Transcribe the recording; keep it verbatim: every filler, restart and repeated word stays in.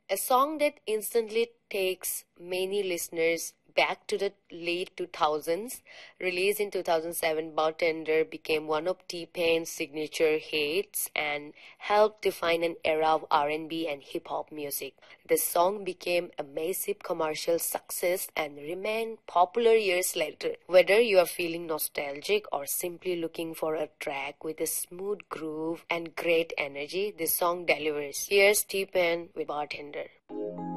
A song that instantly takes many listeners back to the late two thousands. Released in two thousand seven, Bartender became one of T-Pain's signature hits and helped define an era of R and B and hip-hop music. The song became a massive commercial success and remained popular years later. Whether you are feeling nostalgic or simply looking for a track with a smooth groove and great energy, this song delivers. Here's T-Pain with Bartender.